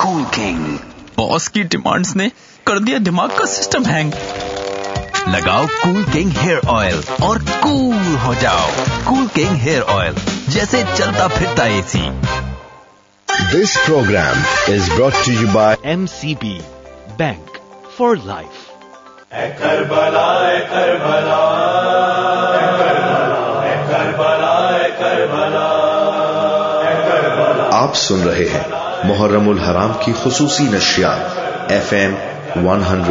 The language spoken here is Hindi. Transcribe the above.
Cool king. बॉस की डिमांड्स ने कर दिया दिमाग का सिस्टम हैंग। लगाओ कूल किंग हेयर ऑयल और कूल हो जाओ। कूल किंग हेयर ऑयल, जैसे चलता फिरता AC. This program is brought to you by MCB Bank for Life. Karbala Karbala Karbala Karbala Karbala. आप सुन रहे हैं मुहर्रमुल हराम की खुसूसी नशियात FM 100